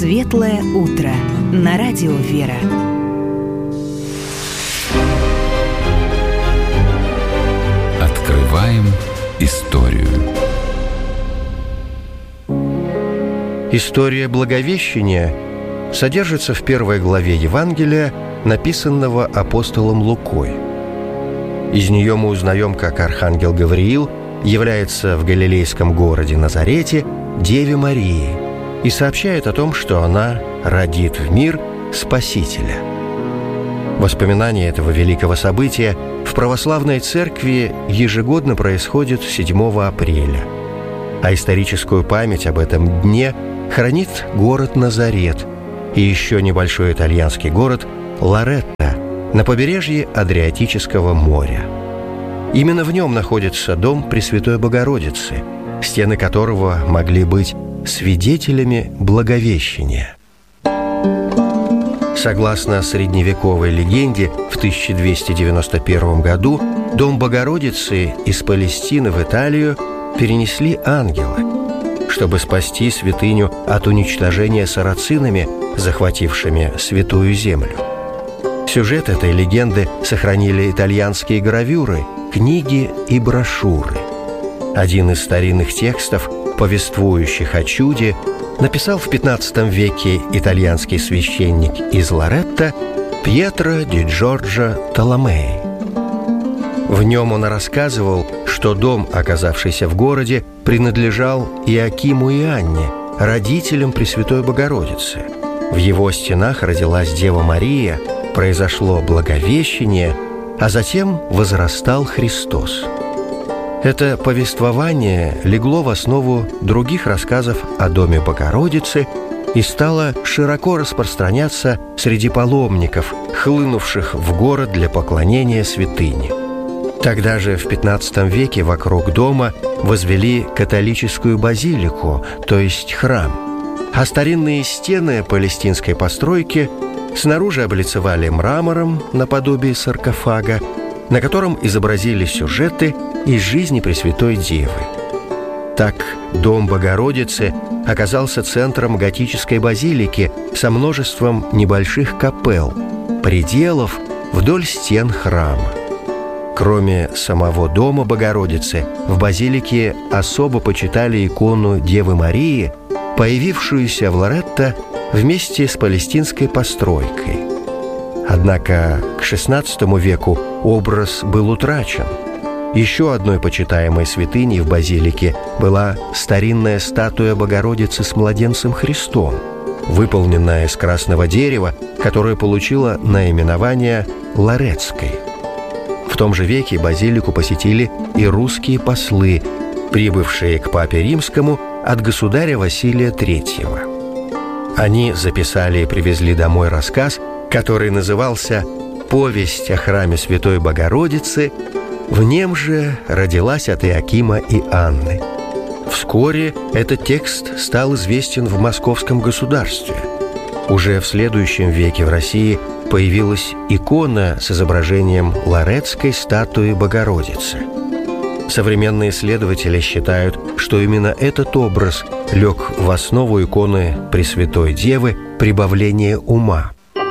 Светлое утро на радио «Вера». Открываем историю. История Благовещения содержится в первой главе Евангелия, написанного апостолом Лукой. Из нее мы узнаем, как архангел Гавриил является в галилейском городе Назарете Деве Марии и сообщает о том, что она родит в мир Спасителя. Воспоминание этого великого события в православной церкви ежегодно происходит 7 апреля, а историческую память об этом дне хранит город Назарет и еще небольшой итальянский город Лоретто на побережье Адриатического моря. Именно в нем находится дом Пресвятой Богородицы, стены которого могли быть свидетелями Благовещения. Согласно средневековой легенде, в 1291 году дом Богородицы из Палестины в Италию перенесли ангелы, чтобы спасти святыню от уничтожения сарацинами, захватившими Святую Землю. Сюжет этой легенды сохранили итальянские гравюры, книги и брошюры. Один из старинных текстов, повествующих о чуде, написал в XV веке итальянский священник из Лоретто Пьетро ди Джорджо Толомей. В нем он рассказывал, что дом, оказавшийся в городе, принадлежал Иоакиму и Анне, родителям Пресвятой Богородицы. В его стенах родилась Дева Мария, произошло Благовещение, а затем возрастал Христос. Это повествование легло в основу других рассказов о доме Богородицы и стало широко распространяться среди паломников, хлынувших в город для поклонения святыне. Тогда же, в XV веке, вокруг дома возвели католическую базилику, то есть храм, а старинные стены палестинской постройки снаружи облицевали мрамором наподобие саркофага, на котором изобразили сюжеты из жизни Пресвятой Девы. Так, дом Богородицы оказался центром готической базилики со множеством небольших капелл, пределов вдоль стен храма. Кроме самого дома Богородицы, в базилике особо почитали икону Девы Марии, появившуюся в Лоретто вместе с палестинской постройкой. Однако к XVI веку образ был утрачен. Еще одной почитаемой святыней в базилике была старинная статуя Богородицы с младенцем Христом, выполненная из красного дерева, которая получила наименование Лоретской. В том же веке базилику посетили и русские послы, прибывшие к Папе Римскому от государя Василия III. Они записали и привезли домой рассказ, который назывался «Повесть о храме Святой Богородицы». В нем же родилась от Иоакима и Анны. Вскоре этот текст стал известен в Московском государстве. Уже в следующем веке в России появилась икона с изображением лоретской статуи Богородицы. Современные исследователи считают, что именно этот образ лег в основу иконы Пресвятой Девы «Прибавление ума».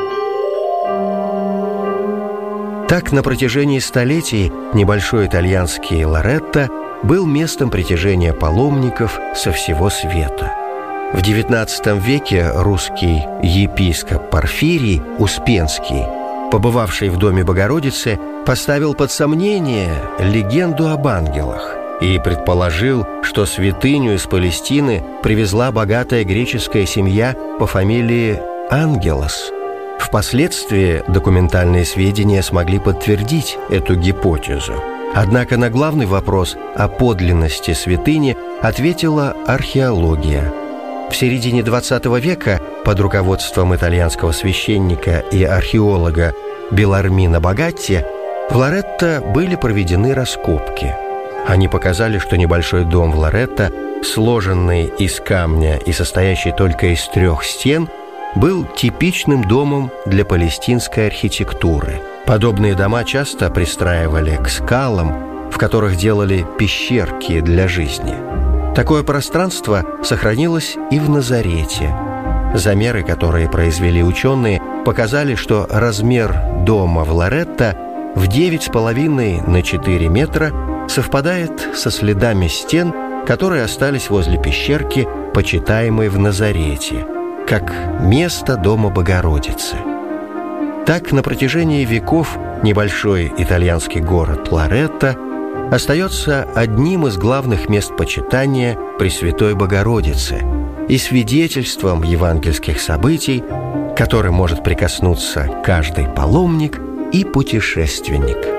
Так, на протяжении столетий небольшой итальянский Лоретто был местом притяжения паломников со всего света. В XIX веке русский епископ Порфирий Успенский, побывавший в доме Богородицы, поставил под сомнение легенду об ангелах и предположил, что святыню из Палестины привезла богатая греческая семья по фамилии Ангелос. Впоследствии документальные сведения смогли подтвердить эту гипотезу. Однако на главный вопрос о подлинности святыни ответила археология. В середине XX века под руководством итальянского священника и археолога Белармино Богатти в Лоретто были проведены раскопки. Они показали, что небольшой дом в Лоретто, сложенный из камня и состоящий только из 3 стен, был типичным домом для палестинской архитектуры. Подобные дома часто пристраивали к скалам, в которых делали пещерки для жизни. Такое пространство сохранилось и в Назарете. Замеры, которые произвели ученые, показали, что размер дома в Лоретто в 9,5 на 4 метра совпадает со следами стен, которые остались возле пещерки, почитаемой в Назарете, как место дома Богородицы. Так, на протяжении веков небольшой итальянский город Лоретто остается одним из главных мест почитания Пресвятой Богородицы и свидетельством евангельских событий, к которым может прикоснуться каждый паломник и путешественник.